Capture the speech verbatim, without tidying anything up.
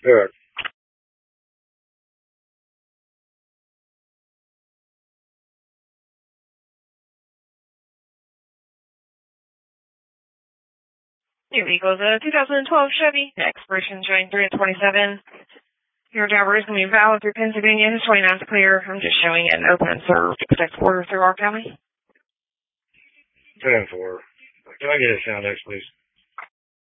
Good. New vehicle is a two thousand twelve Chevy. Expiration showing three of twenty-seven. Your driver is going to be valid through Pennsylvania. His twenty-ninth clear. I'm just showing an open and served expect order through our county. ten four. Can I get a sound X, please?